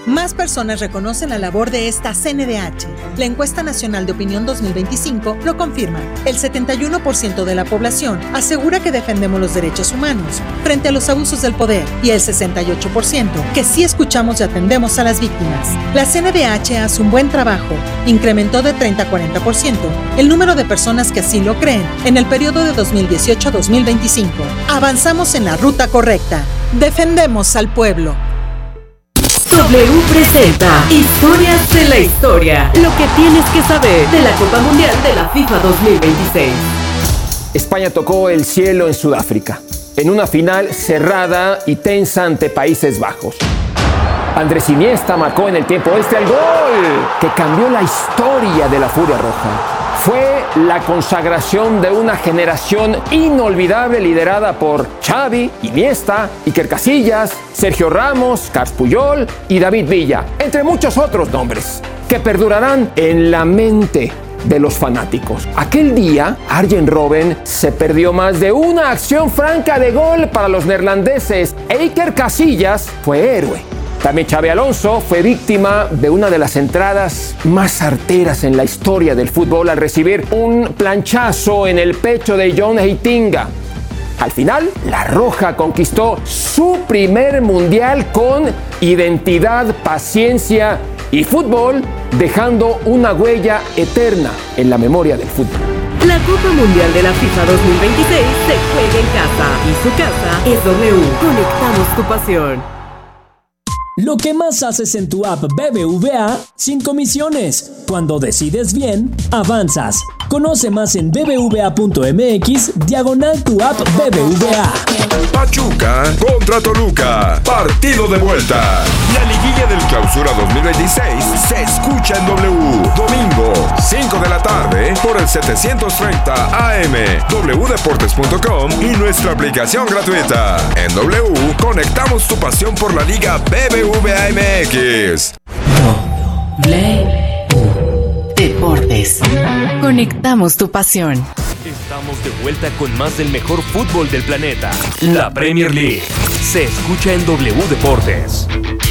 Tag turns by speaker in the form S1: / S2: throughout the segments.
S1: Más personas reconocen la labor de esta CNDH. La encuesta nacional de opinión 2025 lo confirma. El 71% de la población asegura que defendemos los derechos humanos frente a los abusos del poder y el 68% que sí escuchamos y atendemos a las víctimas. La CNDH hace un buen trabajo. Incrementó de 30 a 40% el número de personas que así lo creen en el periodo de 2018 a 2025. Avanzamos en la ruta correcta. Defendemos al pueblo.
S2: W presenta Historias de la Historia. Lo que tienes que saber de la Copa Mundial de la FIFA 2026.
S3: España tocó el cielo en Sudáfrica, en una final cerrada y tensa ante Países Bajos. Andrés Iniesta marcó en el tiempo extra el gol que cambió la historia de la Furia Roja. Fue la consagración de una generación inolvidable liderada por Xavi, Iniesta, Iker Casillas, Sergio Ramos, Carles Puyol y David Villa, entre muchos otros nombres, que perdurarán en la mente de los fanáticos. Aquel día, Arjen Robben se perdió más de una acción franca de gol para los neerlandeses e Iker Casillas fue héroe. También Xabi Alonso fue víctima de una de las entradas más arteras en la historia del fútbol al recibir un planchazo en el pecho de John Heitinga. Al final, la Roja conquistó su primer mundial con identidad, paciencia y fútbol, dejando una huella eterna en la memoria del fútbol.
S2: La Copa Mundial de la FIFA 2026 se juega en casa y su casa es W. Conectamos tu pasión.
S4: Lo que más haces en tu app BBVA sin comisiones. Cuando decides bien, avanzas. Conoce más en bbva.mx/tu app BBVA.
S5: Pachuca contra Toluca. Partido de vuelta. La liguilla del Clausura 2026 se escucha en W. Domingo, 5 de la tarde, por el 730 AM, wdeportes.com y nuestra aplicación gratuita. En W, conectamos tu pasión por la Liga BBVA MX.
S2: Deportes. Conectamos tu pasión.
S6: Estamos de vuelta con más del mejor fútbol del planeta. La Premier League se escucha en W Deportes.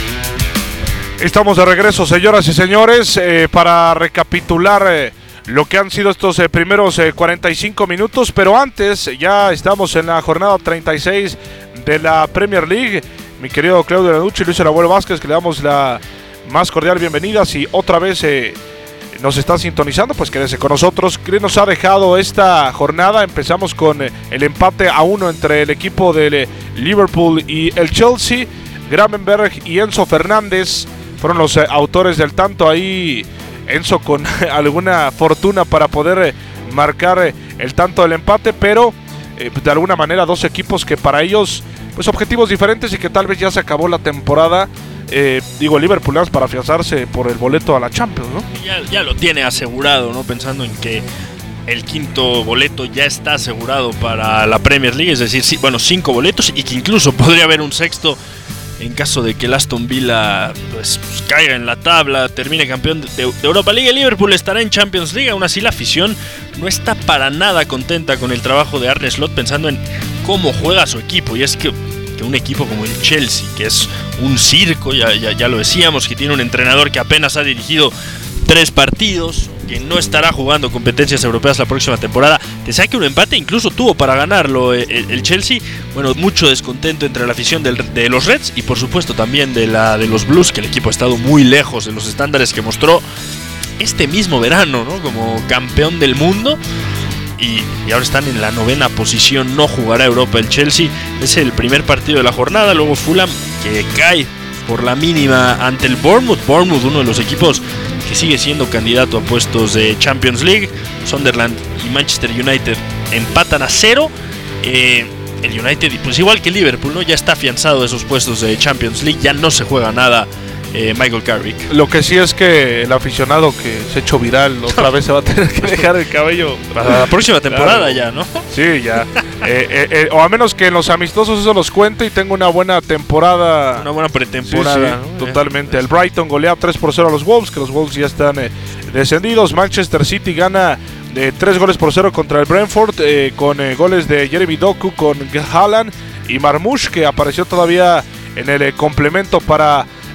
S7: Estamos de regreso, señoras y señores, para recapitular lo que han sido estos primeros 45 minutos, pero antes ya estamos en la jornada 36 de la Premier League. Mi querido Claudio Lanucci y Luis el Abuelo Vázquez, que le damos la más cordial bienvenida. Si otra vez nos está sintonizando, pues quédese con nosotros. ¿Qué nos ha dejado esta jornada? Empezamos con el empate a 1 entre el equipo de Liverpool y el Chelsea. Gravenberch y Enzo Fernández fueron los autores del tanto. Ahí Enzo con alguna fortuna para poder marcar el tanto del empate, pero de alguna manera dos equipos que para ellos pues objetivos diferentes y que tal vez ya se acabó la temporada. Liverpool para afianzarse por el boleto a la Champions, ¿no?
S8: Ya lo tiene asegurado, ¿no? Pensando en que el quinto boleto ya está asegurado para la Premier League, es decir, 5 boletos y que incluso podría haber un sexto en caso de que el Aston Villa pues caiga en la tabla, termine campeón de Europa League. El Liverpool estará en Champions League. Aún así la afición no está para nada contenta con el trabajo de Arne Slot, pensando en cómo juega su equipo. Y es que un equipo como el Chelsea, que es un circo, ya lo decíamos, que tiene un entrenador que apenas ha dirigido 3 partidos, que no estará jugando competencias europeas la próxima temporada, te saque un empate, incluso tuvo para ganarlo el Chelsea. Bueno, mucho descontento entre la afición de los Reds y por supuesto también de los Blues, que el equipo ha estado muy lejos de los estándares que mostró este mismo verano, ¿no? Como campeón del mundo. Y ahora están en la 9ª posición. No jugará Europa el Chelsea. Es el primer partido de la jornada. Luego Fulham, que cae por la mínima ante el Bournemouth, uno de los equipos que sigue siendo candidato a puestos de Champions League. Sunderland y Manchester United empatan a 0. El United, pues igual que Liverpool, ¿no? Ya está afianzado de esos puestos de Champions League. Ya no se juega nada Michael Carrick.
S7: Lo que sí es que el aficionado que se ha hecho viral otra vez se va a tener que dejar el cabello
S8: para la próxima temporada, claro. Ya, ¿no?
S7: Sí, ya. O a menos que en los amistosos eso los cuente y tenga una buena temporada.
S8: Una buena pretemporada.
S7: Sí, ¿no? Totalmente. El Brighton golea 3-0 a los Wolves, que los Wolves ya están descendidos. Manchester City gana 3-0 contra el Brentford, con goles de Jeremy Doku, con Haaland y Marmoush, que apareció todavía en el complemento para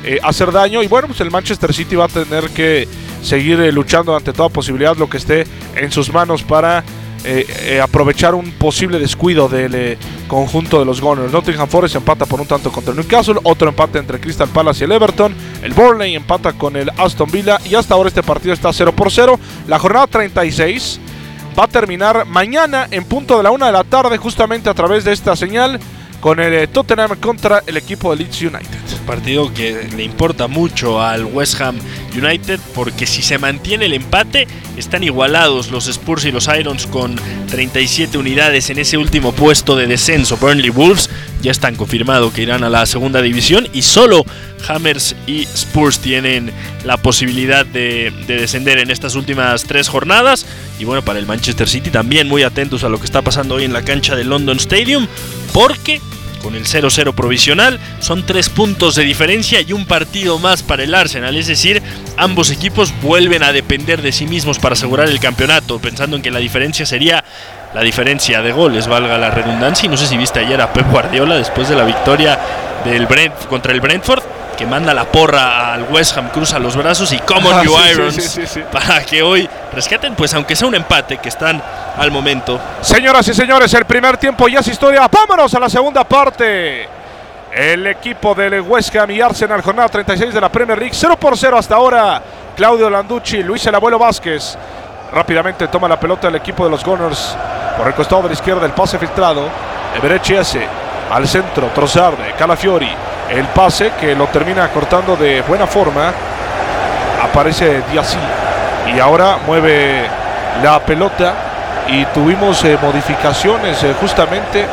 S7: hacer daño. Y bueno, pues el Manchester City va a tener que seguir luchando ante toda posibilidad, lo que esté en sus manos para aprovechar un posible descuido del conjunto de los Gunners. Nottingham Forest empata por un tanto contra el Newcastle, otro empate entre Crystal Palace y el Everton, el Burnley empata con el Aston Villa y hasta ahora este partido está 0-0. La jornada 36 va a terminar mañana en punto de la 1 de la tarde, justamente a través de esta señal, con el Tottenham contra el equipo de Leeds United.
S8: Partido que le importa mucho al West Ham United, porque si se mantiene el empate, están igualados los Spurs y los Irons con 37 unidades en ese último puesto de descenso. Burnley Wolves ya están confirmado que irán a la segunda división y solo Hammers y Spurs tienen la posibilidad de descender en estas últimas 3 jornadas. Y bueno, para el Manchester City también muy atentos a lo que está pasando hoy en la cancha del London Stadium, porque con el 0-0 provisional son 3 puntos de diferencia y un partido más para el Arsenal, es decir, ambos equipos vuelven a depender de sí mismos para asegurar el campeonato, pensando en que la diferencia sería la diferencia de goles, valga la redundancia. Y no sé si viste ayer a Pep Guardiola después de la victoria del contra el Brentford, que manda la porra al West Ham, cruza los brazos y come on you Irons, para que hoy rescaten, pues aunque sea un empate, que están al momento.
S7: Señoras y señores, el primer tiempo ya es historia. Vámonos a la segunda parte. El equipo del West Ham y Arsenal, jornada 36 de la Premier League, 0-0 hasta ahora. Claudio Landucci, Luis el Abuelo Vázquez. Rápidamente toma la pelota el equipo de los Gunners por el costado de la izquierda, el pase filtrado. Eberechi S al centro, Trossard, Calafiori. El pase que lo termina cortando de buena forma. Aparece Diassi y ahora mueve la pelota. Y tuvimos modificaciones justamente.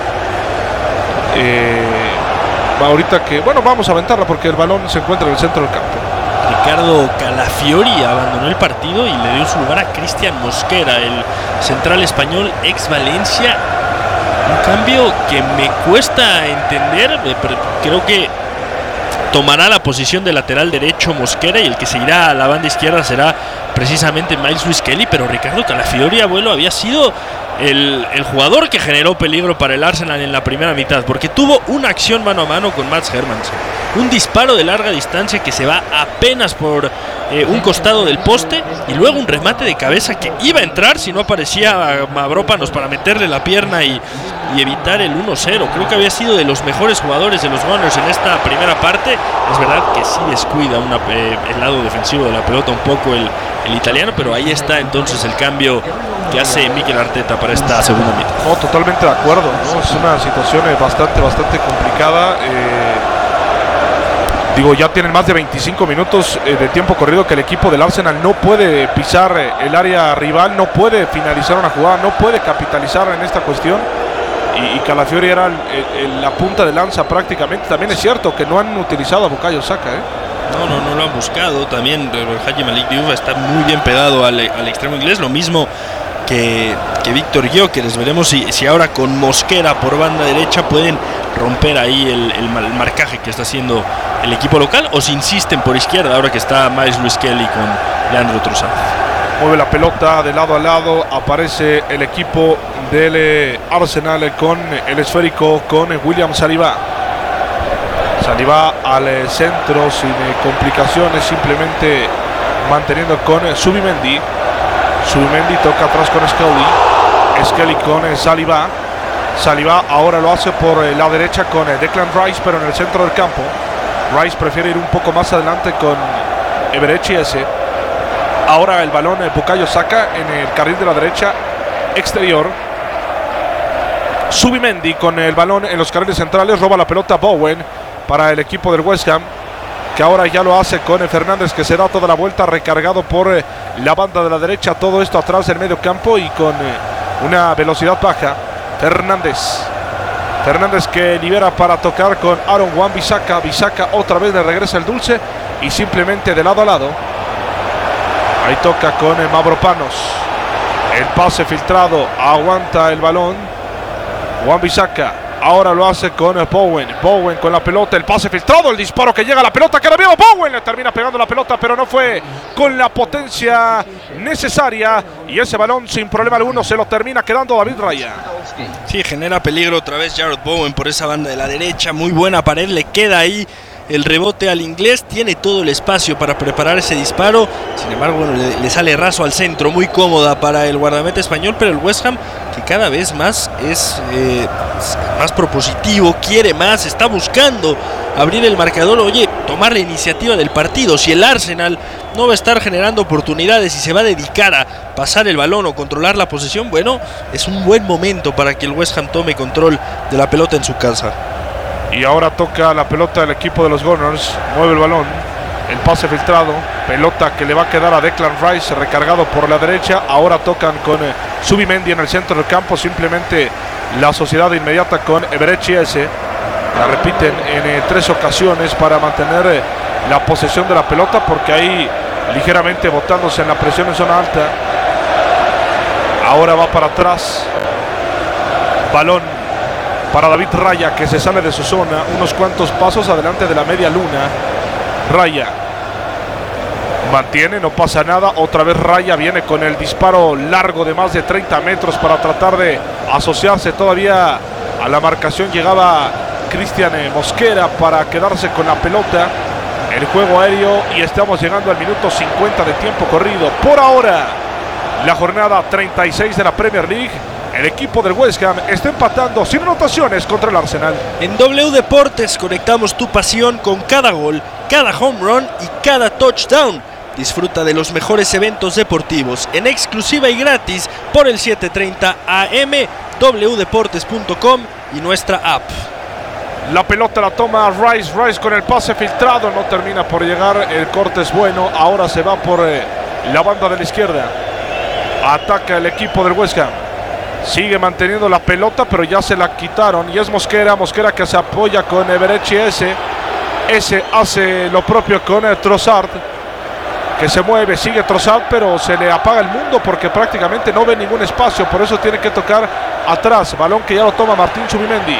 S7: Ahorita que, bueno, vamos a aventarla porque el balón se encuentra en el centro del campo.
S8: Ricardo Calafiori abandonó el partido y le dio su lugar a Cristian Mosquera, el central español ex Valencia. Un cambio que me cuesta entender, pero creo que tomará la posición de lateral derecho Mosquera y el que se irá a la banda izquierda será precisamente Miles Lewis Kelly. Pero Ricardo Calafiori, abuelo, había sido el jugador que generó peligro para el Arsenal en la primera mitad, porque tuvo una acción mano a mano con Mats Hermansen, un disparo de larga distancia que se va apenas por un costado del poste, y luego un remate de cabeza que iba a entrar si no aparecía Mavropanos para meterle la pierna y evitar el 1-0. Creo que había sido de los mejores jugadores de los Gunners en esta primera parte. Es verdad que sí descuida el lado defensivo de la pelota un poco el italiano, pero ahí está entonces el cambio que hace Mikel Arteta para esta segunda mitad.
S7: No, totalmente de acuerdo, ¿no? Es una situación bastante complicada. Ya tienen más de 25 minutos de tiempo corrido que el equipo del Arsenal no puede pisar el área rival, no puede finalizar una jugada, no puede capitalizar en esta cuestión. Y Calafiori era la punta de lanza prácticamente. También es cierto que no han utilizado a Bukayo Saka,
S8: No lo han buscado. También Haji Malik Diouf está muy bien pegado al extremo inglés, lo mismo que Víctor Gyökeres. Veremos si ahora con Mosquera por banda derecha pueden romper ahí el marcaje que está haciendo el equipo local, o si insisten por izquierda ahora que está Miles Lewis Kelly con Leandro Trossard.
S7: Mueve la pelota de lado a lado, aparece el equipo del Arsenal con el esférico con William Saliba. Saliba al centro sin complicaciones, simplemente manteniendo con Zubimendi. Zubimendi toca atrás con Skelly. Skelly con Saliba. Saliba ahora lo hace por la derecha con Declan Rice, pero en el centro del campo. Rice prefiere ir un poco más adelante con Eberechi S. Ahora el balón Bukayo Saka en el carril de la derecha exterior. Zubimendi con el balón en los carriles centrales, roba la pelota Bowen para el equipo del West Ham, que ahora ya lo hace con Fernández, que se da toda la vuelta recargado por la banda de la derecha. Todo esto atrás del medio campo y con una velocidad baja. Fernández que libera para tocar con Aaron Wan-Bissaka. Bissaka otra vez le regresa el dulce y simplemente de lado a lado. Ahí toca con Mavropanos. El pase filtrado, aguanta el balón Wan-Bissaka. Ahora lo hace con Bowen. Bowen con la pelota, el pase filtrado, el disparo que llega a la pelota, que lo vio Bowen, le termina pegando la pelota, pero no fue con la potencia necesaria. Y ese balón sin problema alguno se lo termina quedando David Raya.
S8: Sí, genera peligro otra vez Jarrod Bowen por esa banda de la derecha. Muy buena pared, le queda ahí el rebote al inglés, tiene todo el espacio para preparar ese disparo, sin embargo bueno, le sale raso al centro, muy cómoda para el guardameta español, pero el West Ham que cada vez más es más propositivo, quiere más, está buscando abrir el marcador, oye, tomar la iniciativa del partido. Si el Arsenal no va a estar generando oportunidades y se va a dedicar a pasar el balón o controlar la posesión, bueno, es un buen momento para que el West Ham tome control de la pelota en su casa.
S7: Y ahora toca la pelota del equipo de los Gunners, mueve el balón, el pase filtrado, pelota que le va a quedar a Declan Rice, recargado por la derecha. Ahora tocan con Zubimendi en el centro del campo, simplemente la sociedad inmediata con Eberechi Eze. La repiten en 3 ocasiones para mantener la posesión de la pelota, porque ahí ligeramente botándose en la presión en zona alta. Ahora va para atrás, balón para David Raya, que se sale de su zona unos cuantos pasos adelante de la media luna. Raya mantiene, no pasa nada, otra vez Raya viene con el disparo largo de más de 30 metros para tratar de asociarse todavía a la marcación. Llegaba Cristian Mosquera para quedarse con la pelota, el juego aéreo, y estamos llegando al minuto 50 de tiempo corrido. Por ahora, la jornada 36 de la Premier League, el equipo del West Ham está empatando sin anotaciones contra el Arsenal.
S8: En W Deportes conectamos tu pasión con cada gol, cada home run y cada touchdown. Disfruta de los mejores eventos deportivos en exclusiva y gratis por el 7:30 AM, wdeportes.com y nuestra app.
S7: La pelota la toma Rice con el pase filtrado, no termina por llegar, el corte es bueno, ahora se va por la banda de la izquierda. Ataca el equipo del West Ham, sigue manteniendo la pelota, pero ya se la quitaron y es Mosquera que se apoya con Eberechi Eze hace lo propio con Trossard, que se mueve, sigue Trossard, pero se le apaga el mundo porque prácticamente no ve ningún espacio, por eso tiene que tocar atrás, balón que ya lo toma Martín Zubimendi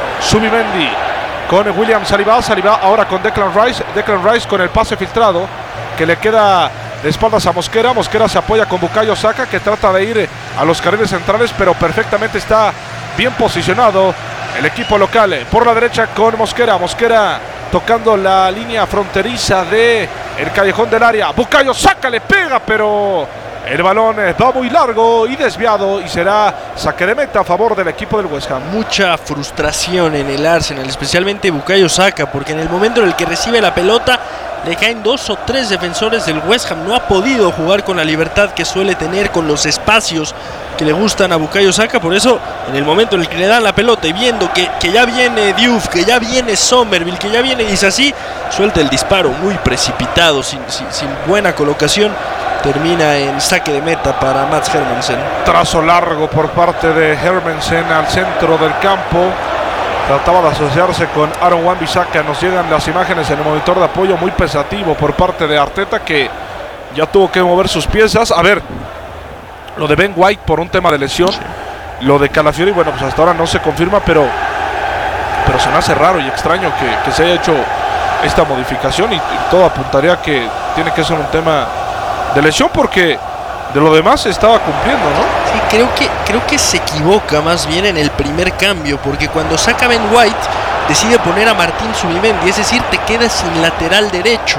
S7: con William Saliba ahora con Declan Rice con el pase filtrado que le queda de espaldas a Mosquera se apoya con Bukayo Saka, que trata de ir a los carriles centrales, pero perfectamente está bien posicionado el equipo local por la derecha con Mosquera tocando la línea fronteriza de el callejón del área. Bukayo Saka le pega, pero el balón va muy largo y desviado y será saque de meta a favor del equipo del West Ham.
S8: Mucha frustración en el Arsenal, especialmente Bukayo Saka, porque en el momento en el que recibe la pelota le caen 2 o 3 defensores del West Ham. No ha podido jugar con la libertad que suele tener, con los espacios que le gustan a Bukayo Saka. Por eso, en el momento en el que le dan la pelota y viendo que ya viene Diouf, que ya viene Somerville, que ya viene Disasi, suelta el disparo muy precipitado, sin buena colocación. Termina en saque de meta para Mats Hermansen.
S7: Trazo largo por parte de Hermansen al centro del campo. Trataba de asociarse con Aaron Wan-Bissaka. Nos llegan las imágenes en el monitor de apoyo, muy pensativo por parte de Arteta, que ya tuvo que mover sus piezas. A ver, lo de Ben White por un tema de lesión, sí. Lo de Calafiori, bueno, pues hasta ahora no se confirma, pero se me hace raro y extraño que se haya hecho esta modificación, y todo apuntaría que tiene que ser un tema de lesión, porque de lo demás estaba cumpliendo, ¿no?
S8: Sí, creo que se equivoca más bien en el primer cambio, porque cuando saca Ben White decide poner a Martín Zubimendi, es decir, te quedas sin lateral derecho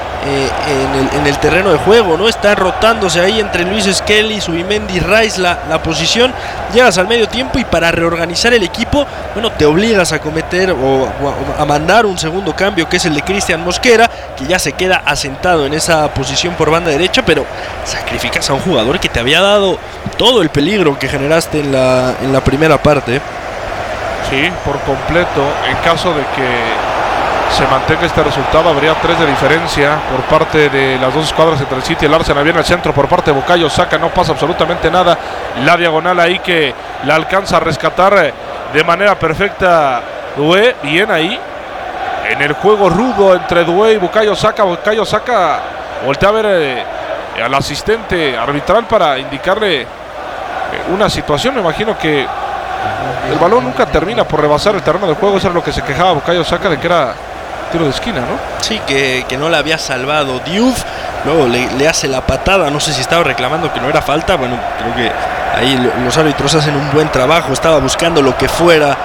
S8: en el terreno de juego, ¿no? Está rotándose ahí entre Luis Skelly, Zubimendi, Rice la posición. Llegas al medio tiempo y para reorganizar el equipo, bueno, te obligas a cometer o a mandar un segundo cambio, que es el de Cristian Mosquera, que ya se queda asentado en esa posición por banda derecha, pero sacrificas a un jugador que te había dado todo el peligro que generaste en la primera parte.
S7: Sí, por completo. En caso de que se mantenga este resultado, habría 3 de diferencia por parte de las dos escuadras entre el City y el Arsenal. Viene al centro por parte de Bukayo Saka, no pasa absolutamente nada. La diagonal ahí que la alcanza a rescatar de manera perfecta Doué. Bien ahí en el juego rudo entre Doué y Bukayo Saka. Bukayo Saka voltea a ver al asistente arbitral para indicarle una situación. Me imagino que el balón nunca termina por rebasar el terreno de juego. Eso es lo que se quejaba Bukayo Saka, de que era tiro de esquina, ¿no?
S8: Sí, que no le había salvado Diouf. Luego le hace la patada. No sé si estaba reclamando que no era falta. Bueno, creo que ahí los árbitros hacen un buen trabajo. Estaba buscando lo que fuera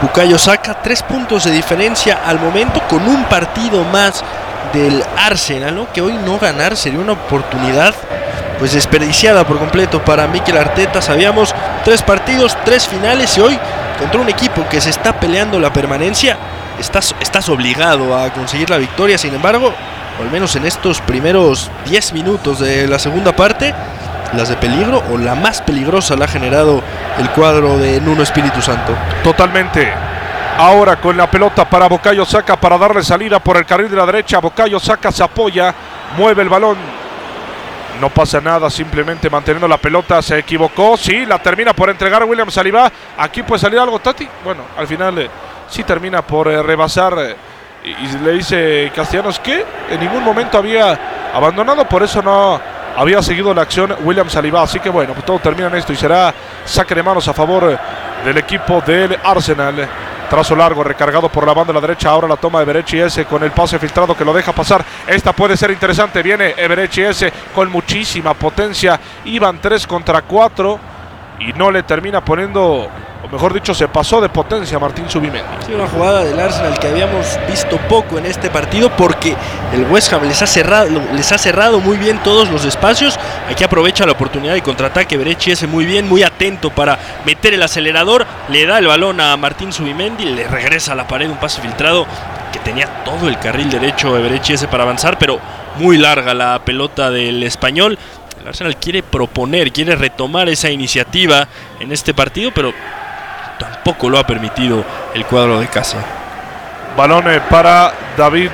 S8: Bukayo Saka, 3 puntos de diferencia al momento, con un partido más del Arsenal, ¿no? Que hoy no ganar sería una oportunidad pues desperdiciada por completo para Mikel Arteta. Sabíamos 3 partidos, 3 finales, y hoy contra un equipo que se está peleando la permanencia estás obligado a conseguir la victoria. Sin embargo, o al menos en estos primeros 10 minutos de la segunda parte, las de peligro o la más peligrosa la ha generado el cuadro de Nuno Espíritu Santo.
S7: Totalmente. Ahora con la pelota para Bukayo Saka para darle salida por el carril de la derecha. Bukayo Saka se apoya, mueve el balón. No pasa nada, simplemente manteniendo la pelota. Se equivocó, sí, la termina por entregar a William Saliba. Aquí puede salir algo, Tati. Bueno, al final sí termina por rebasar. Y le dice Castellanos que en ningún momento había abandonado, por eso no había seguido la acción William Saliba. Así que bueno, pues todo termina en esto y será saque de manos a favor del equipo del Arsenal. Trazo largo, recargado por la banda de la derecha. Ahora la toma de Eberechi Eze con el pase filtrado que lo deja pasar. Esta puede ser interesante. Viene Eberechi Eze con muchísima potencia. Iban 3 contra 4 y no le termina poniendo, o mejor dicho, se pasó de potencia a Martín Zubimendi.
S8: Sí, una jugada del Arsenal que habíamos visto poco en este partido, porque el West Ham les ha cerrado muy bien todos los espacios. Aquí aprovecha la oportunidad y contraataque Eberechi Eze muy bien, muy atento para meter el acelerador. Le da el balón a Martín Zubimendi, le regresa a la pared, un pase filtrado que tenía todo el carril derecho Eberechi Eze para avanzar, pero muy larga la pelota del español. El Arsenal quiere proponer, quiere retomar esa iniciativa en este partido, pero tampoco lo ha permitido el cuadro de casa.
S7: Balón para David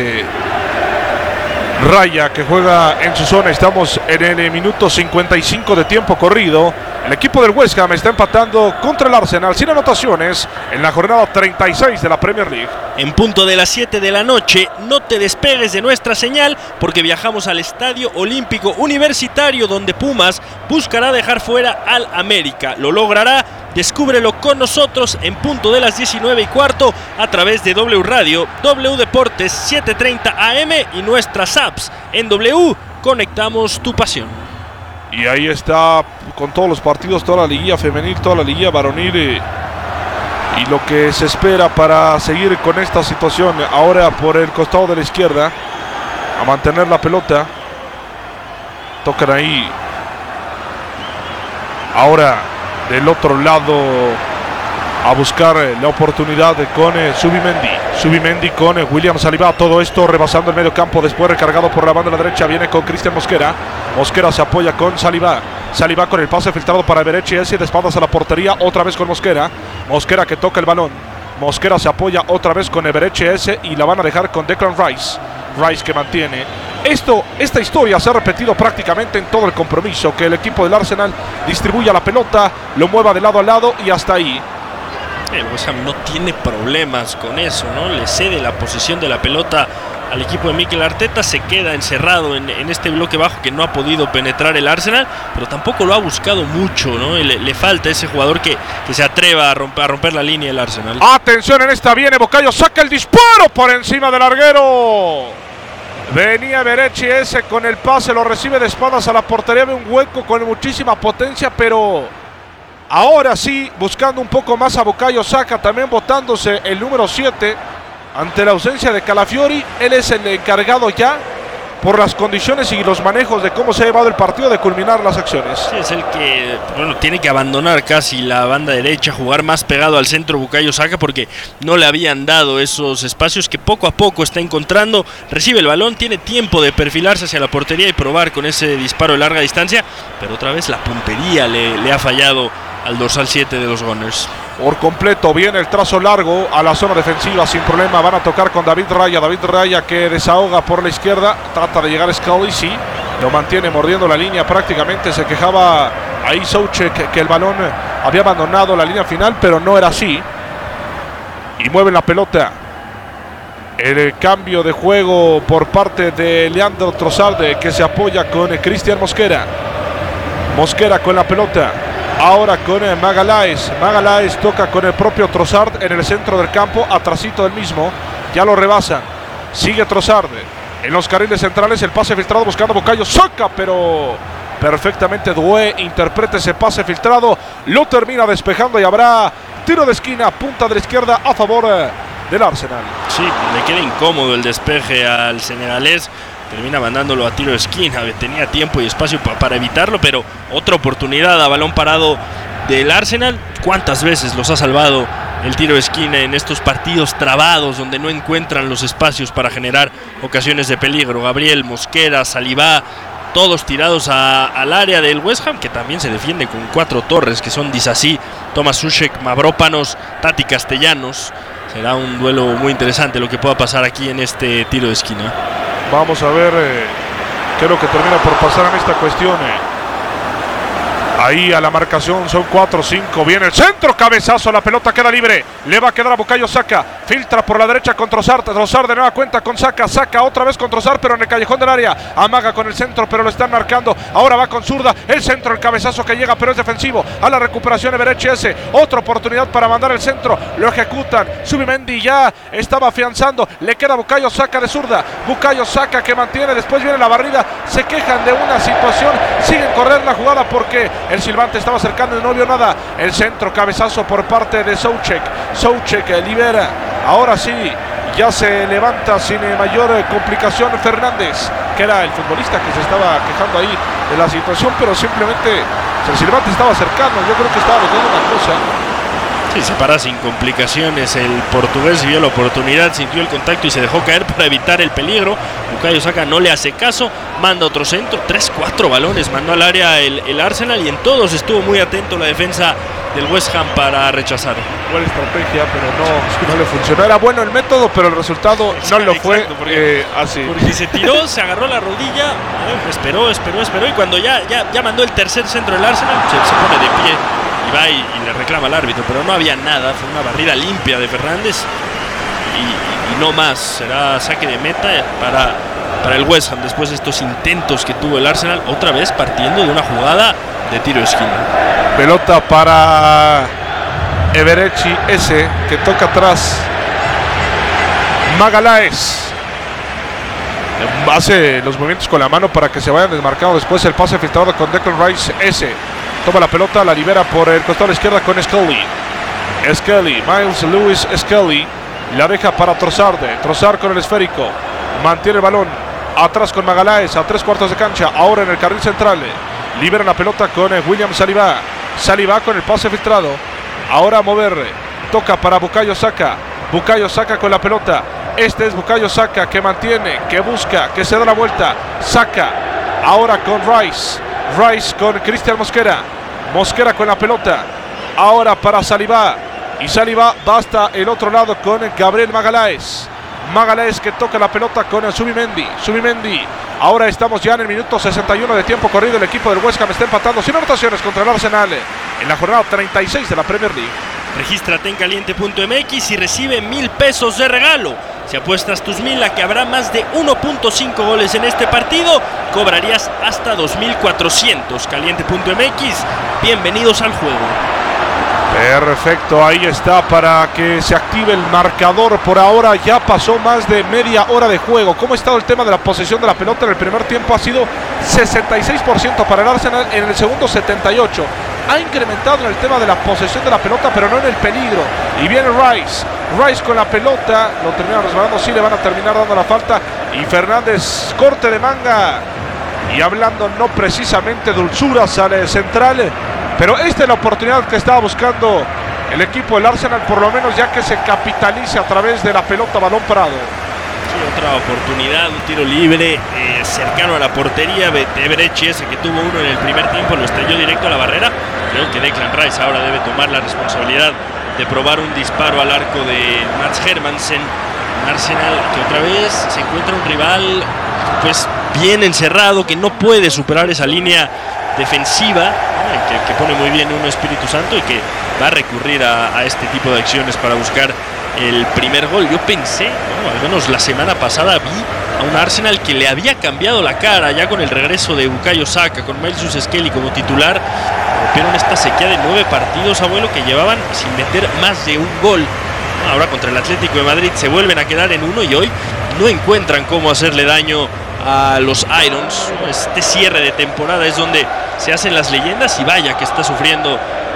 S7: Raya, que juega en su zona. Estamos en el minuto 55 de tiempo corrido. El equipo del West Ham está empatando contra el Arsenal sin anotaciones en la jornada 36 de la Premier League.
S8: En punto de las 7 de la noche, no te despegues de nuestra señal, porque viajamos al Estadio Olímpico Universitario, donde Pumas buscará dejar fuera al América. Lo logrará. Descúbrelo con nosotros en punto de las 19:15 a través de W Radio, W Deportes 7:30 AM y nuestras apps. En W conectamos tu pasión.
S7: Y ahí está con todos los partidos, toda la liguilla femenil, toda la liguilla varonil y lo que se espera para seguir con esta situación. Ahora por el costado de la izquierda a mantener la pelota. Tocan ahí. Ahora del otro lado a buscar la oportunidad con Zubimendi con William Saliba. Todo esto rebasando el medio campo, después recargado por la banda de la derecha. Viene con Cristian Mosquera. Mosquera se apoya con Saliba. Saliba con el pase filtrado para Eberechi Eze, de espaldas a la portería, otra vez con Mosquera. Mosquera que toca el balón. Mosquera se apoya otra vez con Eberechi Eze y la van a dejar con Declan Rice. Rice que mantiene. Esta historia se ha repetido prácticamente en todo el compromiso, que el equipo del Arsenal distribuya la pelota, lo mueva de lado a lado y hasta ahí.
S8: El West Ham no tiene problemas con eso, ¿no? Le cede la posesión de la pelota al equipo de Mikel Arteta, se queda encerrado en este bloque bajo que no ha podido penetrar el Arsenal, pero tampoco lo ha buscado mucho, ¿no? Le falta ese jugador que se atreva a romper la línea del Arsenal.
S7: Atención, en esta viene Bukayo, saca el disparo por encima del larguero. Venía Eberechi Eze con el pase, lo recibe de espaldas a la portería, ve un hueco con muchísima potencia, pero ahora sí, buscando un poco más a Bukayo Saka, también botándose el número 7 ante la ausencia de Calafiori. Él es el encargado ya, por las condiciones y los manejos de cómo se ha llevado el partido, de culminar las acciones.
S8: Sí, es el que tiene que abandonar casi la banda derecha, jugar más pegado al centro Bukayo Saka, porque no le habían dado esos espacios que poco a poco está encontrando. Recibe el balón, tiene tiempo de perfilarse hacia la portería y probar con ese disparo de larga distancia, pero otra vez la puntería le ha fallado al dorsal 7 de los Gunners.
S7: Por completo, viene el trazo largo a la zona defensiva sin problema. Van a tocar con David Raya. David Raya que desahoga por la izquierda. Trata de llegar Scully, sí. Lo mantiene mordiendo la línea prácticamente. Se quejaba ahí Soucek que el balón había abandonado la línea final, pero no era así. Y mueven la pelota. El cambio de juego por parte de Leandro Trossard, que se apoya con Cristian Mosquera. Mosquera con la pelota. Ahora con Magaláes. Magaláes toca con el propio Trossard en el centro del campo, atrasito del mismo. Ya lo rebasan. Sigue Trossard en los carriles centrales. El pase filtrado buscando Bukayo Saka, pero perfectamente Doué interpreta ese pase filtrado. Lo termina despejando y habrá tiro de esquina, punta de la izquierda a favor del Arsenal.
S8: Sí, le queda incómodo el despeje al senegalés. Termina mandándolo a tiro de esquina. Tenía tiempo y espacio para evitarlo, pero otra oportunidad a balón parado del Arsenal. ¿Cuántas veces los ha salvado el tiro de esquina en estos partidos trabados donde no encuentran los espacios para generar ocasiones de peligro? Gabriel, Mosquera, Saliba, todos tirados al área del West Ham, que también se defiende con 4 torres, que son Disasi, Tomás Soucek, Mavropanos, Tati Castellanos. Será un duelo muy interesante lo que pueda pasar aquí en este tiro de esquina.
S7: Vamos a ver qué es lo que termina por pasar en esta cuestión. Ahí a la marcación son 4-5. Viene el centro, cabezazo, la pelota queda libre. Le va a quedar a Bukayo Saka. Filtra por la derecha con Trossard. Trossard de nueva cuenta con Saka. Saka otra vez con Trossard, pero en el callejón del área. Amaga con el centro, pero lo están marcando. Ahora va con zurda. El centro, el cabezazo que llega, pero es defensivo. A la recuperación Eberechi ese. Otra oportunidad para mandar el centro. Lo ejecutan. Zubimendi ya estaba afianzando. Le queda a Bukayo Saka de zurda. Bukayo Saka que mantiene. Después viene la barrida. Se quejan de una situación. Siguen correr la jugada porque el silbante estaba cercano y no vio nada. El centro, cabezazo por parte de Soucek. Soucek libera. Ahora sí, ya se levanta sin mayor complicación Fernández, que era el futbolista que se estaba quejando ahí de la situación, pero simplemente el silbante estaba cercano. Yo creo que estaba viendo una cosa.
S8: Sí, se para sin complicaciones. El portugués vio la oportunidad, sintió el contacto y se dejó caer para evitar el peligro. Bukayo Saka no le hace caso, manda otro centro, 3-4 balones mandó al área el Arsenal, y en todos estuvo muy atento la defensa del West Ham para rechazar.
S7: Buena estrategia, pero no le funcionó. Era bueno el método, pero el resultado no lo fue.
S8: Porque se tiró, se agarró la rodilla, esperó, y cuando ya mandó el tercer centro del Arsenal, se pone de pie y va y le reclama al árbitro, pero no había nada. Fue una barrida limpia de Fernández y no más. Será saque de meta para el West Ham después de estos intentos que tuvo el Arsenal, otra vez partiendo de una jugada de tiro de esquina.
S7: Pelota para Eberechi ese, que toca atrás. Magalhães hace los movimientos con la mano para que se vayan desmarcando. Después el pase filtrado con Declan Rice ese. Toma la pelota, la libera por el costado izquierda con Scully. Miles Lewis Scully. La deja para Trossard. Trossard con el esférico. Mantiene el balón. Atrás con Magalhães, a 3/4 de cancha. Ahora en el carril central. Libera la pelota con William Saliba. Saliba con el pase filtrado. Ahora a mover. Toca para Bukayo Saka. Bukayo Saka con la pelota. Este es Bukayo Saka que mantiene, que busca, que se da la vuelta. Saka. Ahora con Rice. Rice con Cristian Mosquera. Mosquera con la pelota. Ahora para Saliba. Y Saliba va hasta el otro lado con Gabriel Magalhães. Magalhães que toca la pelota con Zubimendi. Ahora estamos ya en el minuto 61 de tiempo corrido. El equipo del West Ham está empatando sin anotaciones contra el Arsenal en la jornada 36 de la Premier League.
S8: Regístrate en caliente.mx y recibe 1,000 pesos de regalo. Si apuestas tus 1,000 a que habrá más de 1.5 goles en este partido, cobrarías hasta 2,400. Caliente.mx, bienvenidos al juego.
S7: Perfecto, ahí está para que se active el marcador. Por ahora ya pasó más de media hora de juego. ¿Cómo ha estado el tema de la posesión de la pelota? En el primer tiempo ha sido 66% para el Arsenal, en el segundo 78%. Ha incrementado en el tema de la posesión de la pelota, pero no en el peligro. Y viene Rice con la pelota, lo termina resbalando, sí le van a terminar dando la falta. Y Fernández, corte de manga. Y hablando no precisamente dulzura, sale central. Pero esta es la oportunidad que estaba buscando el equipo del Arsenal, por lo menos ya que se capitalice a través de la pelota balón parado.
S8: Sí, otra oportunidad, un tiro libre cercano a la portería. Eberechi ese que tuvo uno en el primer tiempo, lo estrelló directo a la barrera. Creo que Declan Rice ahora debe tomar la responsabilidad de probar un disparo al arco de Mats Hermansen. Un Arsenal que otra vez se encuentra un rival pues bien encerrado, que no puede superar esa línea defensiva, que pone muy bien un Espíritu Santo y que va a recurrir a este tipo de acciones para buscar el primer gol. Yo pensé, al menos la semana pasada vi a un Arsenal que le había cambiado la cara ya con el regreso de Bukayo Saka, con Miles Skelly como titular. Rompieron esta sequía de 9 partidos, abuelo, que llevaban sin meter más de un gol. Ahora contra el Atlético de Madrid se vuelven a quedar en 1 y hoy no encuentran cómo hacerle daño a los Irons. Este cierre de temporada es donde se hacen las leyendas, y vaya que está sufriendo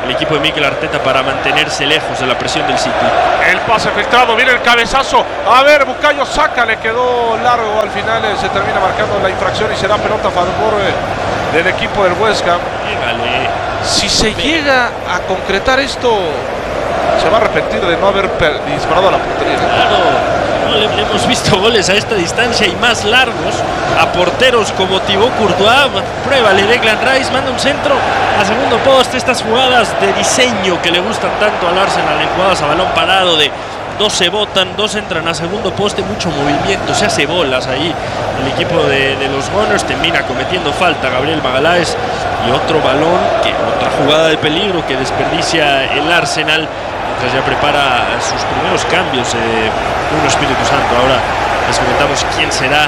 S8: el equipo de Mikel Arteta para mantenerse lejos de la presión del City.
S7: El pase filtrado, viene el cabezazo. A ver, Bukayo Saka le quedó largo. Al final se termina marcando la infracción y será pelota a favor del equipo del West Ham.
S8: Llegale.
S7: Si se llega a concretar esto, se va a arrepentir de no haber disparado a la portería.
S8: Claro, no, le hemos visto goles a esta distancia y más largos a porteros como Thibaut Courtois. Pruébale, Declan Rice manda un centro a segundo poste. Estas jugadas de diseño que le gustan tanto al Arsenal, en jugadas a balón parado de 2 se botan, 2 entran a segundo poste, mucho movimiento, se hace bolas ahí. El equipo de los Gunners termina cometiendo falta Gabriel Magalhães y otro balón, otra jugada de peligro que desperdicia el Arsenal mientras ya prepara sus primeros cambios. Nuno Espíritu Santo. Ahora les comentamos quién será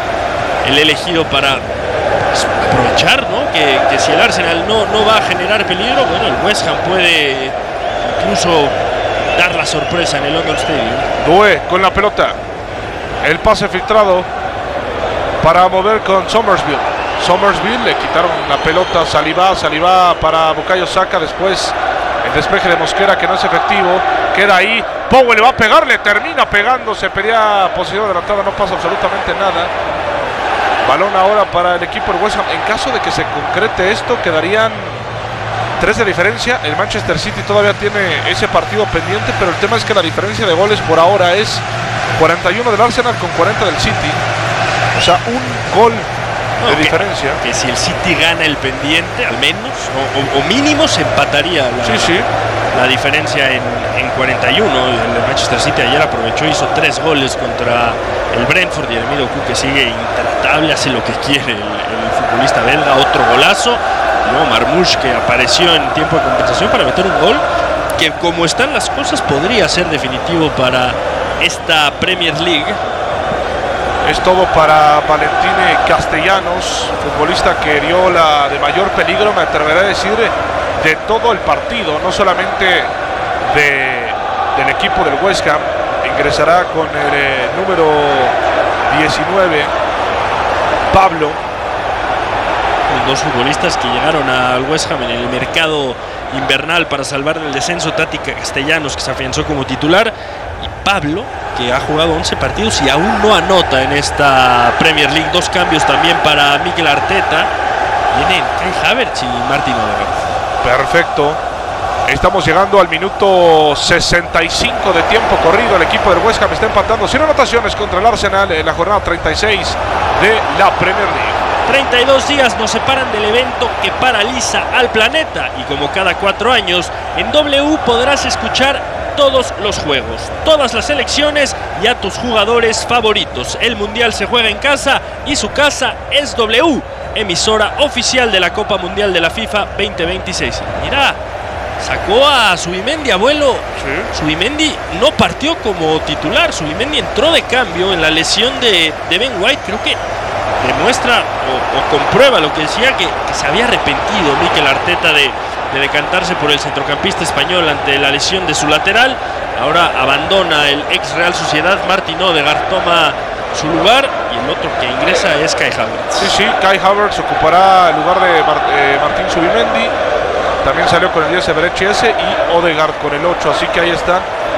S8: el elegido para aprovechar, ¿no? Que si el Arsenal no va a generar peligro, bueno, el West Ham puede incluso dar la sorpresa en el London Stadium.
S7: Doué con la pelota. El pase filtrado para mover con Somersville. Somersville le quitaron la pelota. Saliba para Bukayo Saka. Después el despeje de Mosquera que no es efectivo. Queda ahí. Powell le va a pegar. Le termina pegando. Se pedía posición adelantada. No pasa absolutamente nada. Balón ahora para el equipo del West Ham. En caso de que se concrete esto, quedarían 3 de diferencia. El Manchester City todavía tiene ese partido pendiente, pero el tema es que la diferencia de goles por ahora es 41 del Arsenal con 40 del City. O sea, un gol de diferencia.
S8: Que si el City gana el pendiente, al menos, o mínimo, se empataría la diferencia en 41. El Manchester City ayer aprovechó, hizo 3 goles contra el Brentford. Y Jeremy Doku, que sigue intratable, hace lo que quiere el futbolista belga. Otro golazo. No, Marmoush, que apareció en tiempo de compensación para meter un gol que, como están las cosas, podría ser definitivo para esta Premier League.
S7: Es todo para Valentine Castellanos, futbolista que dio la de mayor peligro, me atreveré a decir, de todo el partido, no solamente del equipo del West Ham. Ingresará con el número 19, Pablo.
S8: 2 futbolistas que llegaron al West Ham en el mercado invernal para salvar del descenso. Tati Castellanos, que se afianzó como titular, y Pablo, que ha jugado 11 partidos y aún no anota en esta Premier League. 2 cambios también para Mikel Arteta. Vienen Kai Havertz y Martin Odegaard.
S7: Perfecto. Estamos llegando al minuto 65 de tiempo corrido. El equipo del West Ham está empatando sin anotaciones contra el Arsenal en la jornada 36 de la Premier League.
S8: 32 días nos separan del evento que paraliza al planeta, y como cada 4 años en W podrás escuchar todos los juegos, todas las selecciones y a tus jugadores favoritos. El Mundial se juega en casa y su casa es W, emisora oficial de la Copa Mundial de la FIFA 2026. Mira, sacó a Zubimendi, abuelo.
S7: Sí.
S8: Zubimendi no partió como titular, Zubimendi entró de cambio en la lesión de Ben White. Creo que demuestra o comprueba lo que decía, que se había arrepentido Mikel Arteta de decantarse por el centrocampista español ante la lesión de su lateral. Ahora abandona el ex Real Sociedad. Martin Odegaard toma su lugar y el otro que ingresa es Kai Havertz.
S7: Sí, Kai Havertz ocupará el lugar de Martín Zubimendi. También salió con el 10 Eberechi ese y Odegaard con el 8. Así que ahí están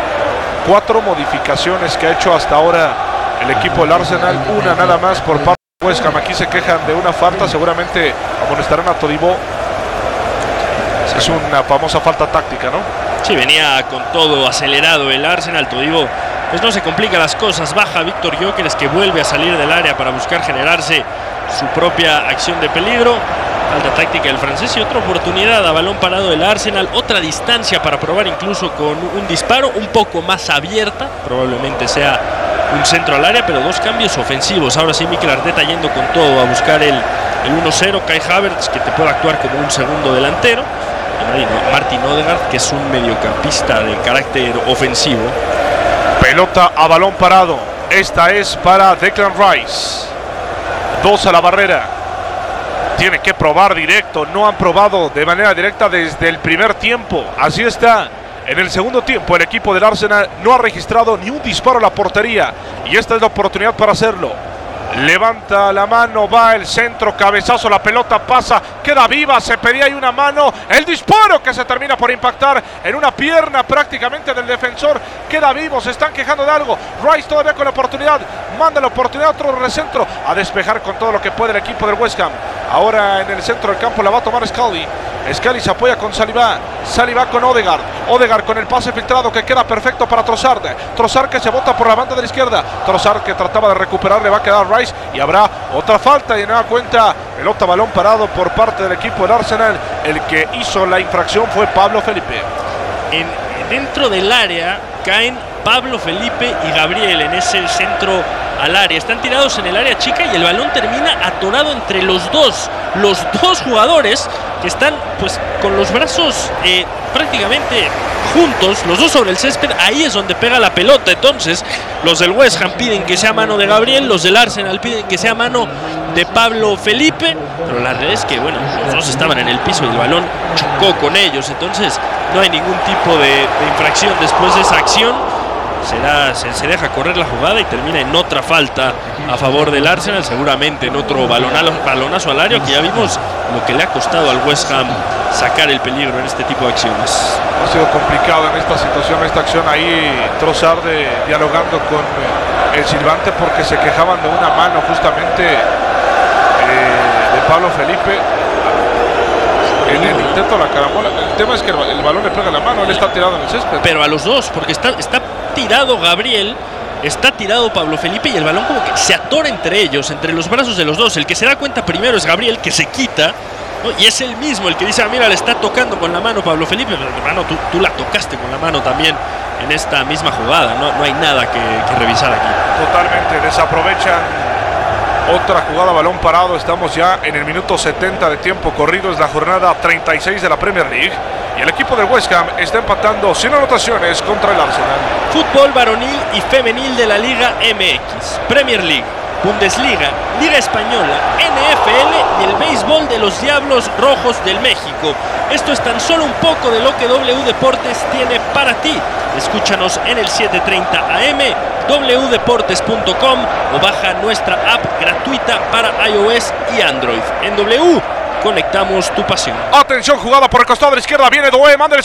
S7: 4 modificaciones que ha hecho hasta ahora el equipo del Arsenal. Una nada más por parte de West Ham. Aquí se quejan de una falta. Seguramente amonestarán a Todibo. Es una famosa falta táctica, ¿no?
S8: Sí, venía con todo acelerado el Arsenal. Todibo, pues no se complica las cosas. Baja Víctor Gyökeres, que vuelve a salir del área para buscar generarse su propia acción de peligro. Falta táctica del francés y otra oportunidad a balón parado del Arsenal. Otra distancia para probar incluso con un disparo un poco más abierta. Probablemente sea un centro al área, pero 2 cambios ofensivos. Ahora sí, Mikel Arteta yendo con todo a buscar el 1-0. Kai Havertz, que te puede actuar como un segundo delantero. Y Martin Odegaard, que es un mediocampista de carácter ofensivo.
S7: Pelota a balón parado. Esta es para Declan Rice. 2 a la barrera. Tiene que probar directo. No han probado de manera directa desde el primer tiempo. Así está. En el segundo tiempo el equipo del Arsenal no ha registrado ni un disparo a la portería. Y esta es la oportunidad para hacerlo. Levanta la mano, va el centro, cabezazo, la pelota pasa, queda viva, se pedía ahí una mano, el disparo que se termina por impactar en una pierna prácticamente del defensor, queda vivo, se están quejando de algo. Rice todavía con la oportunidad, manda la oportunidad, otro recentro, a despejar con todo lo que puede el equipo del West Ham. Ahora en el centro del campo la va a tomar Scully. Scully se apoya con Saliba, Saliba con Odegaard, Odegaard con el pase filtrado que queda perfecto para Trossard, Trossard que se bota por la banda de la izquierda, Trossard que trataba de recuperar, le va a quedar Rice y habrá otra falta y de nueva cuenta pelota balón parado por parte del equipo del Arsenal. El que hizo la infracción fue Pablo Felipe.
S8: Dentro del área caen Pablo Felipe y Gabriel en ese centro al área. Están tirados en el área chica y el balón termina atorado entre los dos jugadores que están pues con los brazos prácticamente juntos, los dos sobre el césped. Ahí es donde pega la pelota. Entonces los del West Ham piden que sea mano de Gabriel, los del Arsenal piden que sea mano de Pablo Felipe, pero la realidad es que bueno, los dos estaban en el piso y el balón chocó con ellos. Entonces no hay ningún tipo de infracción después de esa acción. Se deja correr la jugada y termina en otra falta a favor del Arsenal, seguramente en otro balonazo al área, que ya vimos lo que le ha costado al West Ham sacar el peligro en este tipo de acciones.
S7: Ha sido complicado en esta situación, esta acción ahí, Trossard dialogando con el silbante porque se quejaban de una mano justamente de Pablo Felipe en el intento de la carambola. El tema es que el balón le pega la mano, él está tirado en el césped.
S8: Pero a los dos, porque está tirado Gabriel, está tirado Pablo Felipe y el balón como que se atora entre ellos, entre los brazos de los dos. El que se da cuenta primero es Gabriel, que se quita, ¿no? Y es él mismo el que dice, mira, le está tocando con la mano Pablo Felipe, pero hermano, tú la tocaste con la mano también en esta misma jugada, no hay nada que revisar aquí.
S7: Totalmente, desaprovechan otra jugada, balón parado. Estamos ya en el minuto 70 de tiempo corrido, es la jornada 36 de la Premier League y el equipo del West Ham está empatando sin anotaciones contra el Arsenal.
S8: Fútbol varonil y femenil de la Liga MX, Premier League, Bundesliga, Liga Española, NFL y el béisbol de los Diablos Rojos del México. Esto es tan solo un poco de lo que W Deportes tiene para ti. Escúchanos en el 7:30 AM, wdeportes.com o baja nuestra app gratuita para iOS y Android. En W conectamos tu pasión.
S7: Atención, jugada por el costado de la izquierda, viene Doué, manda el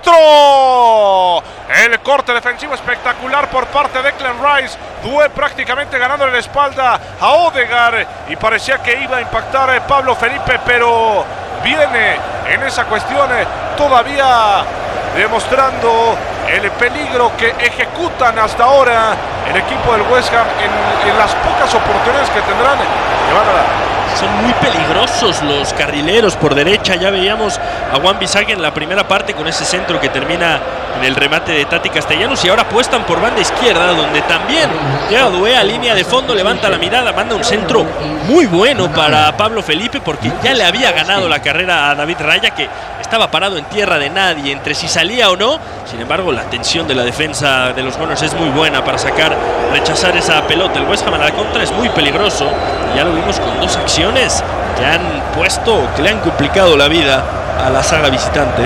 S7: centro. El corte defensivo espectacular por parte de Declan Rice. Doué prácticamente ganando la espalda a Odegaard y parecía que iba a impactar Pablo Felipe, pero viene en esa cuestión todavía demostrando el peligro que ejecutan hasta ahora el equipo del West Ham en las pocas oportunidades que tendrán. Que van a dar.
S8: Son muy peligrosos los carrileros por derecha. Ya veíamos a Wan-Bissaka en la primera parte con ese centro que termina en el remate de Tati Castellanos y ahora apuestan por banda izquierda, donde también llega Doué a línea de fondo, levanta la mirada, manda un centro muy bueno para Pablo Felipe porque ya le había ganado la carrera a David Raya, que estaba parado en tierra de nadie entre si salía o no. Sin embargo, la tensión de la defensa de los Gunners es muy buena para rechazar esa pelota. El West Ham a la contra es muy peligroso y ya lo vimos con dos acciones que le han complicado la vida a la saga visitante.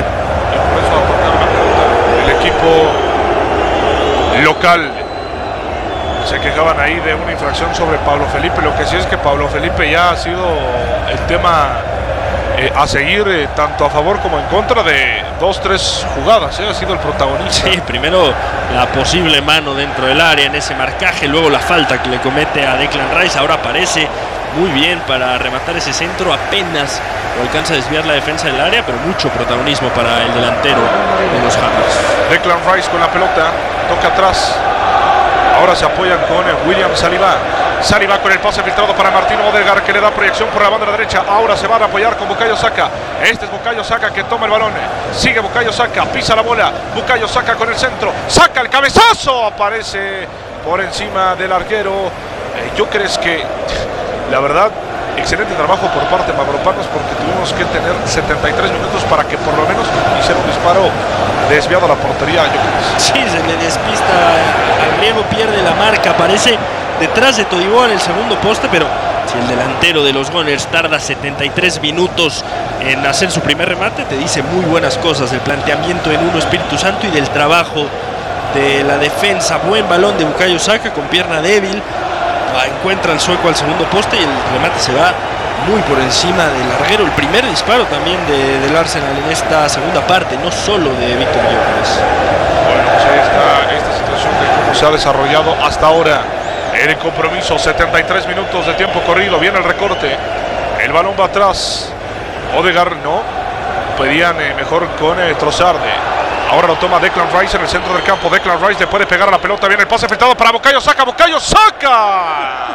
S7: El equipo local se quejaban ahí de una infracción sobre Pablo Felipe. Lo que sí es que Pablo Felipe ya ha sido el tema a seguir tanto a favor como en contra de 2-3 jugadas, ha sido el protagonista.
S8: Sí, primero la posible mano dentro del área en ese marcaje, luego la falta que le comete a Declan Rice. Ahora aparece muy bien para rematar ese centro, apenas lo alcanza a desviar la defensa del área, pero mucho protagonismo para el delantero de los Hammers.
S7: Declan Rice con la pelota, toca atrás. Ahora se apoyan con William Saliba. Saliba con el pase filtrado para Martín Odegaard, que le da proyección por la banda derecha. Ahora se van a apoyar con Bukayo Saka. Este es Bukayo Saka que toma el balón. Sigue Bukayo Saka, pisa la bola. Bukayo Saka con el centro. Saca el cabezazo. Aparece por encima del arquero. Yo creo que, la verdad, excelente trabajo por parte de Mavropanos, porque tuvimos que tener 73 minutos para que por lo menos hiciera un disparo desviado a la portería.
S8: Sí, se le despista al griego, pierde la marca, aparece detrás de Todibo en el segundo poste, pero si el delantero de los Gunners tarda 73 minutos en hacer su primer remate, te dice muy buenas cosas del planteamiento en uno Espíritu Santo y del trabajo de la defensa. Buen balón de Bukayo Saka con pierna débil. encuentra al sueco al segundo poste y el remate se va muy por encima del larguero. El primer disparo también del Arsenal en esta segunda parte, no solo de Víctor Gyökeres.
S7: Bueno, pues ahí está esta situación de cómo se ha desarrollado hasta ahora el compromiso. 73 minutos de tiempo corrido, viene el recorte, el balón va atrás. Odegaard no, pedían mejor con Trossard. Ahora lo toma Declan Rice en el centro del campo. Declan Rice le puede pegar a la pelota. Viene el pase filtrado para Bukayo Saka. ¡Bukayo Saka!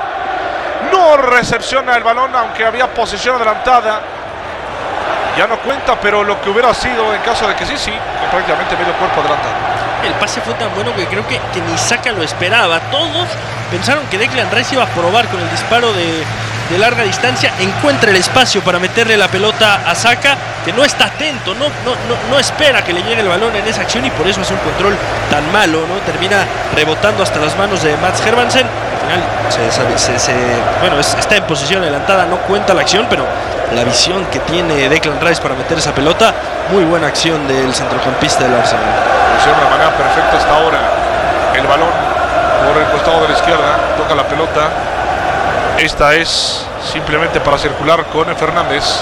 S7: No recepciona el balón, aunque había posición adelantada. Ya no cuenta, pero lo que hubiera sido en caso de que sí, con prácticamente medio cuerpo adelantado.
S8: El pase fue tan bueno que creo que ni Saka lo esperaba. Todos pensaron que Declan Rice iba a probar con el disparo de larga distancia, encuentra el espacio para meterle la pelota a Saka, que no está atento, no espera que le llegue el balón en esa acción y por eso hace un control tan malo, ¿no? Termina rebotando hasta las manos de Mats Hermansen. Al final está en posición adelantada, no cuenta la acción, pero la visión que tiene Declan Rice para meter esa pelota, muy buena acción del centrocampista del Arsenal.
S7: Funciona de manera perfecta hasta ahora. El balón por el costado de la izquierda, toca la pelota. Esta es simplemente para circular con Fernández.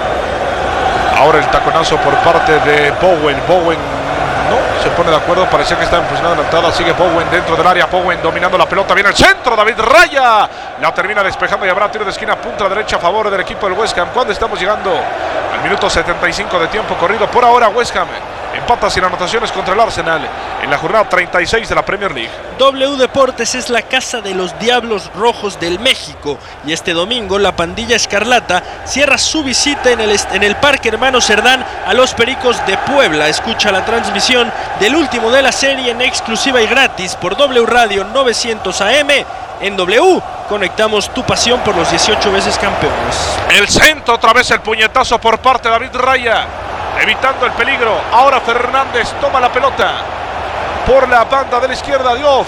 S7: Ahora el taconazo por parte de Bowen. Bowen no se pone de acuerdo, parecía que estaba en posición adelantada. Sigue Bowen dentro del área. Bowen dominando la pelota. Viene el centro. David Raya la termina despejando y habrá tiro de esquina punta derecha a favor del equipo del West Ham. Cuando estamos llegando al minuto 75 de tiempo corrido. Por ahora West Ham empata sin anotaciones contra el Arsenal en la jornada 36 de la Premier League.
S8: W Deportes es la casa de los Diablos Rojos del México y este domingo la pandilla escarlata cierra su visita en el Parque Hermano Cerdán a los Pericos de Puebla. Escucha la transmisión del último de la serie en exclusiva y gratis por W Radio 900 AM. En W conectamos tu pasión por los 18 veces campeones.
S7: El centro, otra vez el puñetazo por parte de David Raya, evitando el peligro. Ahora Fernández toma la pelota por la banda de la izquierda. Diouf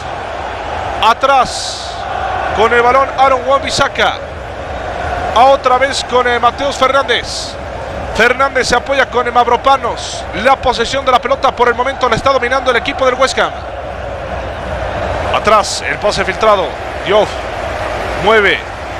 S7: atrás con el balón. Aaron Wan-Bissaka otra vez con Mateus Fernández. Fernández se apoya con Mavropanos. La posesión de la pelota por el momento la está dominando el equipo del West Ham. Atrás el pase filtrado. Diouf mueve.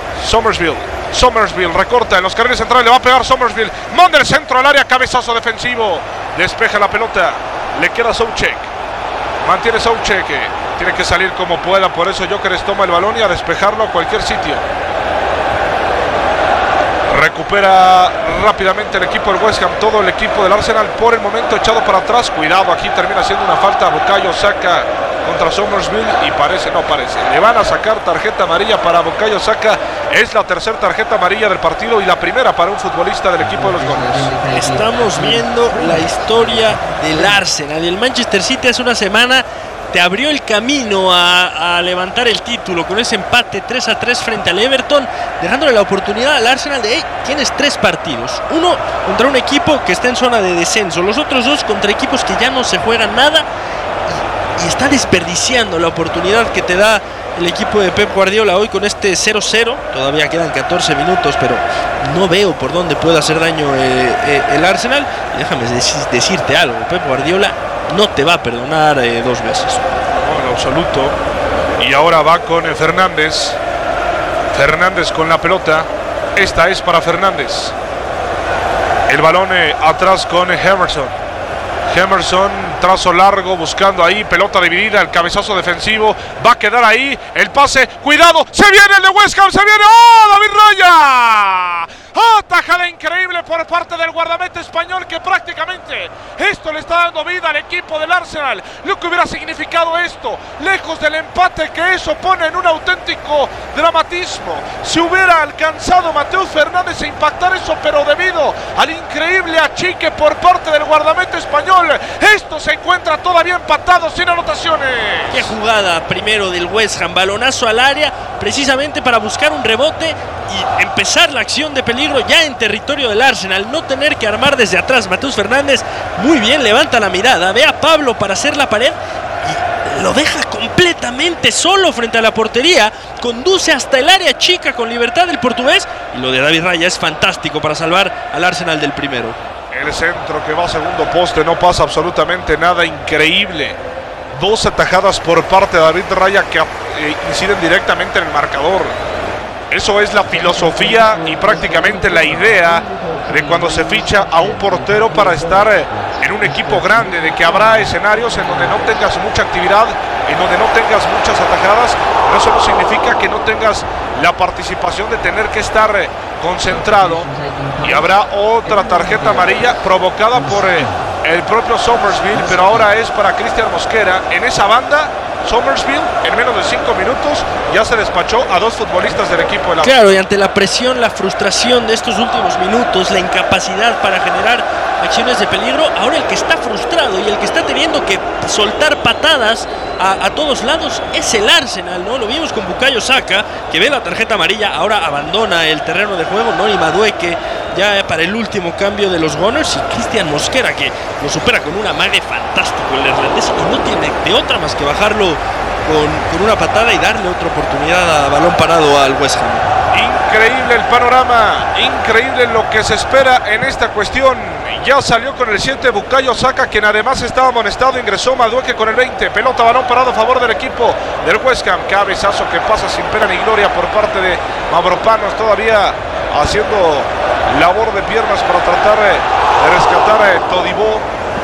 S7: Somersville recorta en los carriles centrales, le va a pegar Somersville, manda el centro al área, cabezazo defensivo, despeja la pelota, le queda Souček, mantiene Souček, tiene que salir como pueda, por eso Gyökeres toma el balón y a despejarlo a cualquier sitio. Recupera rápidamente el equipo del West Ham, todo el equipo del Arsenal por el momento echado para atrás. Cuidado, aquí termina siendo una falta. Bukayo Saka contra Somersville y le van a sacar tarjeta amarilla para Bukayo Saka. Es la tercera tarjeta amarilla del partido y la primera para un futbolista del equipo de los goles.
S8: Estamos viendo la historia del Arsenal. El Manchester City hace una semana te abrió el camino a levantar el título con ese empate 3-3 frente al Everton, dejándole la oportunidad al Arsenal de tienes 3 partidos, uno contra un equipo que está en zona de descenso, los otros 2 contra equipos que ya no se juegan nada, y está desperdiciando la oportunidad que te da el equipo de Pep Guardiola hoy con este 0-0. Todavía quedan 14 minutos, pero no veo por dónde puede hacer daño el Arsenal. Y déjame decirte algo, Pep Guardiola no te va a perdonar 2 veces.
S7: No, en absoluto. Y ahora va con Fernández. Fernández con la pelota. Esta es para Fernández. El balón atrás con Emerson. Emerson, trazo largo, buscando ahí, pelota dividida, el cabezazo defensivo, va a quedar ahí, el pase, cuidado, se viene el de West Ham, se viene, ¡oh, David Raya! Tajada increíble por parte del guardameta español que prácticamente esto le está dando vida al equipo del Arsenal. Lo que hubiera significado esto, lejos del empate que eso pone en un auténtico dramatismo. Si hubiera alcanzado Mateus Fernández a impactar eso, pero debido al increíble achique por parte del guardameta español, esto se encuentra todavía empatado sin anotaciones.
S8: Qué jugada primero del West Ham, balonazo al área precisamente para buscar un rebote y empezar la acción de peligro ya en territorio del Arsenal, no tener que armar desde atrás. Mateus Fernández muy bien, levanta la mirada, ve a Pablo para hacer la pared y lo deja completamente solo frente a la portería, conduce hasta el área chica con libertad el portugués, y lo de David Raya es fantástico para salvar al Arsenal del primero.
S7: El centro que va a segundo poste, no pasa absolutamente nada, increíble 2 atajadas por parte de David Raya que inciden directamente en el marcador. Eso es la filosofía y prácticamente la idea de cuando se ficha a un portero para estar en un equipo grande, de que habrá escenarios en donde no tengas mucha actividad, en donde no tengas muchas atajadas, pero eso no significa que no tengas la participación de tener que estar concentrado, y habrá otra tarjeta amarilla provocada por el propio Somersville, pero ahora es para Cristian Mosquera. En esa banda, Somersville en menos de 5 minutos ya se despachó a 2 futbolistas del equipo de la...
S8: Claro, y ante la presión, la frustración de estos últimos minutos, la incapacidad para generar acciones de peligro, ahora el que está frustrado y el que está teniendo que soltar patadas a todos lados es el Arsenal, ¿no? Lo vimos con Bukayo Saka, que ve la tarjeta amarilla, ahora abandona el terreno de juego, Noni Madueke ya para el último cambio de los Gunners, y Cristian Mosquera, que lo supera con un amague fantástico el neerlandés, y no tiene de otra más que bajarlo con una patada y darle otra oportunidad a balón parado al West Ham.
S7: Increíble el panorama, increíble lo que se espera en esta cuestión. Ya salió con el 7 Bukayo Saka, quien además estaba amonestado. Ingresó Madueke con el 20. Pelota, balón parado a favor del equipo del West Ham. Cabezazo que pasa sin pena ni gloria por parte de Mavropanos, todavía haciendo labor de piernas para tratar de rescatar a Todibo.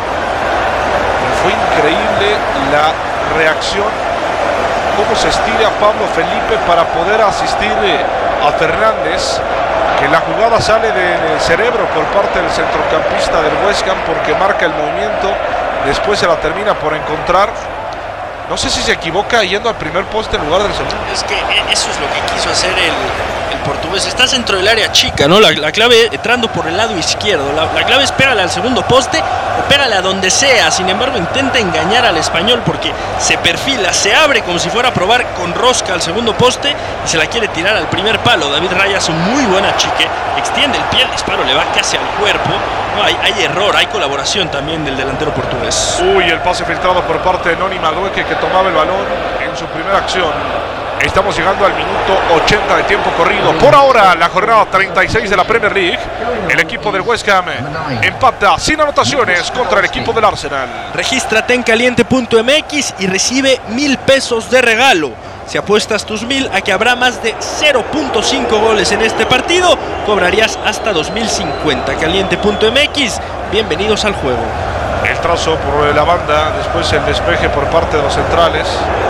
S7: Fue increíble la reacción, cómo se estira Pablo Felipe para poder asistir a Fernández, que la jugada sale del cerebro por parte del centrocampista del West Ham, porque marca el movimiento, después se la termina por encontrar. No sé si se equivoca yendo al primer poste en lugar del segundo.
S8: Es que eso es lo que quiso hacer el portugués. Estás dentro del área chica, ¿no? La clave entrando por el lado izquierdo. La clave es pégale al segundo poste o pégale a donde sea. Sin embargo, intenta engañar al español porque se perfila, se abre como si fuera a probar con rosca al segundo poste y se la quiere tirar al primer palo. David Raya es un muy buen achique, extiende el pie, el disparo le va casi al cuerpo. No, hay error, hay colaboración también del delantero portugués.
S7: Uy, el pase filtrado por parte de Noni Madueke, que tomaba el balón en su primera acción. Estamos llegando al minuto 80 de tiempo corrido. Por ahora, la jornada 36 de la Premier League. El equipo del West Ham empata sin anotaciones contra el equipo del Arsenal.
S8: Regístrate en caliente.mx y recibe 1,000 pesos de regalo. Si apuestas tus 1,000 a que habrá más de 0.5 goles en este partido, cobrarías hasta 2,050. Caliente.mx, bienvenidos al juego.
S7: El trazo por la banda, después el despeje por parte de los centrales.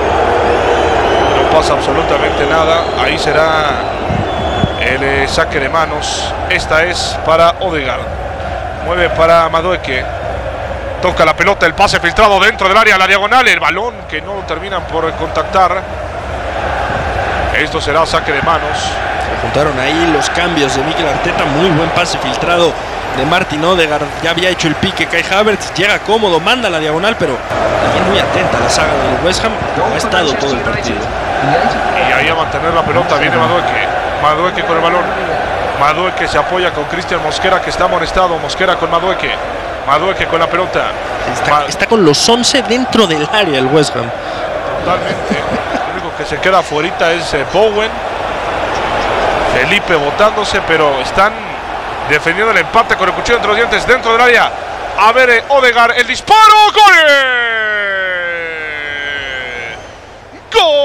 S7: No pasa absolutamente nada. Ahí será el saque de manos. Esta es para Odegaard. Mueve para Madueke. Toca la pelota, el pase filtrado dentro del área, la diagonal, el balón que no terminan por contactar. Esto será saque de manos.
S8: Se juntaron ahí los cambios de Mikel Arteta. Muy buen pase filtrado de Martin Odegaard. Ya había hecho el pique Kai Havertz. Llega cómodo, manda la diagonal, pero también muy atenta a la saga del West Ham. Ha estado todo el partido.
S7: Y ahí a mantener la pelota viene Madueke. Madueke con el balón. Madueke se apoya con Cristian Mosquera, que está amonestado. Mosquera con Madueke. Madueke con la pelota.
S8: Está con los 11 dentro del área el West Ham.
S7: Totalmente. Lo único que se queda afuera es Bowen. Felipe botándose, pero están defendiendo el empate con el cuchillo entre los dientes dentro del área. A ver, Odegaard, el disparo. ¡Gol! ¡Gol!